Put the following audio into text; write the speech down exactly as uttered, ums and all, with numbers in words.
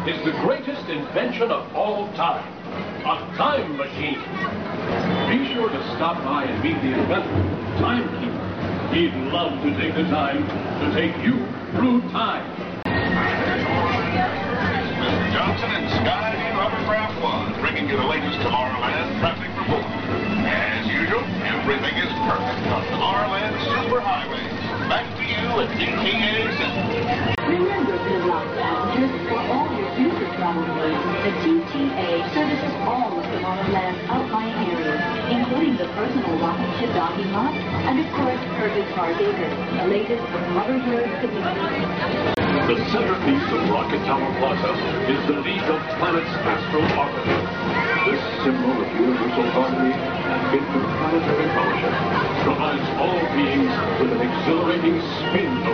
is the greatest invention of all time, a time machine. Be sure to stop by and meet the inventor, Timekeeper. He'd love to take the time to take you through time. Mister Johnson and Skyview Hovercraft One, bringing you the latest Tomorrowland traffic report. As usual, everything is perfect on Tomorrowland Superhighway. Back to you at D T A Center. Remember, Blue Rock passengers, for all your future travel needs, the T T A services all of Tomorrowland's outlying areas, including the personal rocket ship docking lot, and of course, Perfect Park Acres, the latest rubber-haired community. The centerpiece of Rocket Tower Plaza is the League of Planets Astral Orbiter. This symbol of universal harmony and interplanetary fellowship provides all beings with an exhilarating spin